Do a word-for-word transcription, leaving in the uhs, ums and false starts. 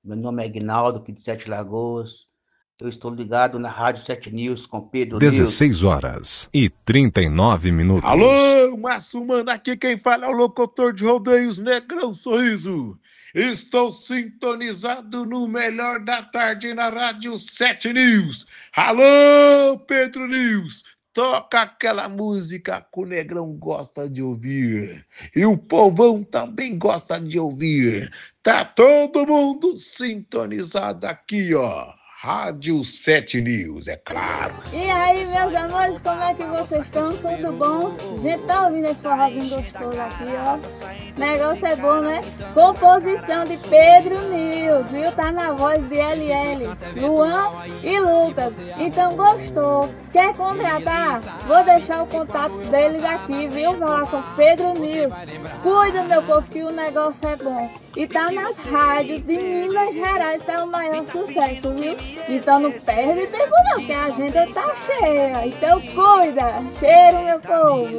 Meu nome é Aguinaldo, aqui de Sete Lagoas. Eu estou ligado na Rádio Sete News com Pedro dezesseis News. horas e trinta e nove minutos. Alô, Márcio Mano, aqui quem fala é o locutor de rodeios Negrão Sorriso. Estou sintonizado no melhor da tarde na Rádio Sete News. Alô, Pedro News, toca aquela música que o Negrão gosta de ouvir. E o povão também gosta de ouvir. Tá todo mundo sintonizado aqui, ó. Rádio Sete News, é claro. E aí, meus amores, como é que vocês estão? Tudo bom? Gente, tá ouvindo esse forrozinho gostoso aqui, ó. Negócio é bom, né? Composição de Pedro News, viu? Tá na voz de L L, Luan e Lucas. Então, gostou? Quer contratar? Vou deixar o contato deles aqui, viu? Vai lá com Pedro News. Cuida, meu povo, que o negócio é bom. E tá nas rádios de Minas Gerais, tá o maior sucesso, viu? Então não perde tempo não, que a agenda tá cheia. Então cuida. Cheiro, meu povo.